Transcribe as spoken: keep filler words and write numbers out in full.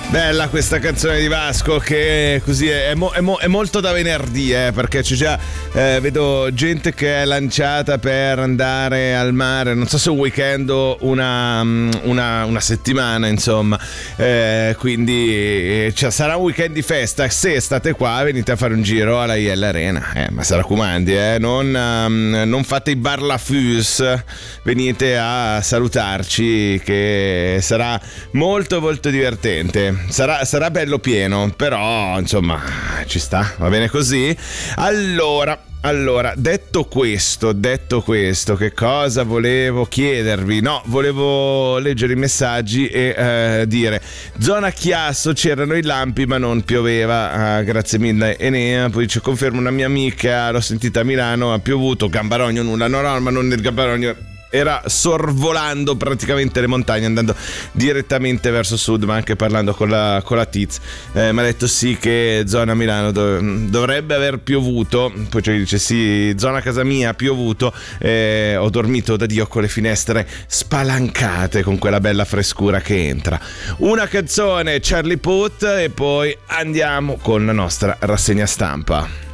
Bella questa canzone di Vasco, che così è, mo, è, mo, è molto da venerdì, eh, perché c'è già eh, vedo gente che è lanciata per andare al mare, non so se un weekend o una, una, una settimana, insomma, eh, quindi cioè, sarà un weekend di festa. Se state qua venite a fare un giro alla I L Arena, eh, ma si raccomandi, eh, non, um, non fate i bar la fus, venite a salutarci, che sarà molto molto divertente. Sarà, sarà bello pieno, però insomma ci sta, va bene così. Allora, allora, detto questo, detto questo, che cosa volevo chiedervi? No, volevo leggere i messaggi e eh, dire: zona Chiasso c'erano i lampi ma non pioveva, ah, grazie mille Enea. Poi ci conferma una mia amica, l'ho sentita a Milano, ha piovuto, Gambarogno nulla, no no, ma non nel Gambarogno, era sorvolando praticamente le montagne, andando direttamente verso sud, ma anche parlando con la, con la Tiz, eh, mi ha detto sì che zona Milano dov- dovrebbe aver piovuto. Poi ci dice sì, zona casa mia ha piovuto, eh, ho dormito da Dio con le finestre spalancate, con quella bella frescura che entra. Una canzone, Charlie Puth, e poi andiamo con la nostra rassegna stampa.